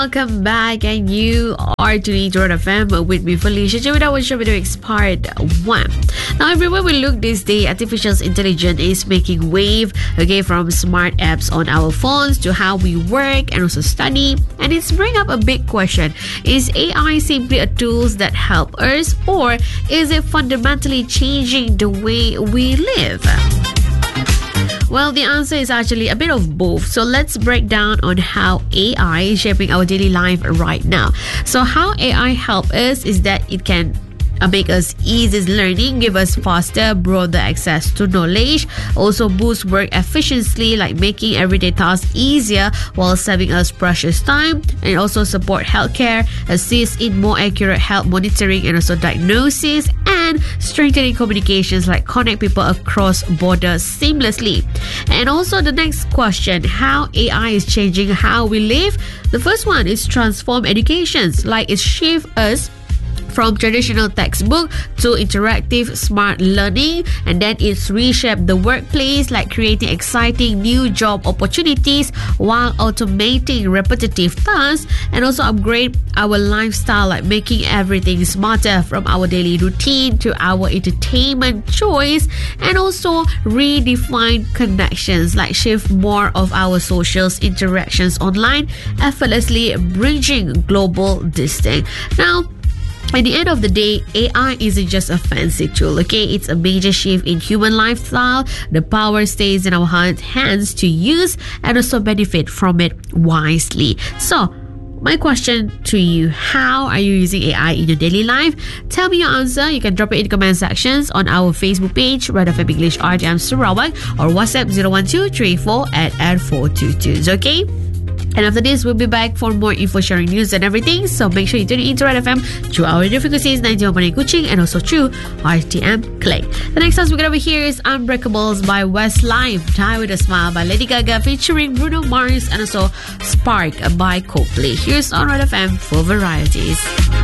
Welcome back, and you are tuning to Red FM with me, Felicia, with our show video part 1. Now, everywhere we look this day, artificial intelligence is making wave, from smart apps on our phones to how we work and also study. And it's bring up a big question: is AI simply a tool that help us, or is it fundamentally changing the way we live? Well, the answer is actually a bit of both. So let's break down on how AI is shaping our daily life right now. So how AI help us is that it can make us easy learning, give us faster, broader access to knowledge, also boost work efficiency, like making everyday tasks easier while saving us precious time, and also support healthcare, assist in more accurate health monitoring and also diagnosis, and strengthening communications, like connect people across borders seamlessly. And also the next question, how AI is changing how we live. The first one is transform educations, like it shift us from traditional textbook to interactive smart learning, and then it's reshaped the workplace, like creating exciting new job opportunities while automating repetitive tasks, and also upgrade our lifestyle, like making everything smarter from our daily routine to our entertainment choice, and also redefine connections, like shift more of our social interactions online, effortlessly bridging global distance. Now, at the end of the day, AI isn't just a fancy tool, It's a major shift in human lifestyle. The power stays in our hands to use and also benefit from it wisely. So, my question to you, how are you using AI in your daily life? Tell me your answer. You can drop it in the comment sections on our Facebook page, Red FM English RTM Sarawak, or WhatsApp 01234@422. Okay? And after this, we'll be back for more info sharing, news and everything. So make sure you tune in to Red FM through our radio frequencies 91.8 Kuching and also through RTM Clay. The next song we're going to hear is Unbreakables by Westlife, Die With A Smile by Lady Gaga featuring Bruno Mars, and also Spark by Coldplay. Here's on Red FM for varieties.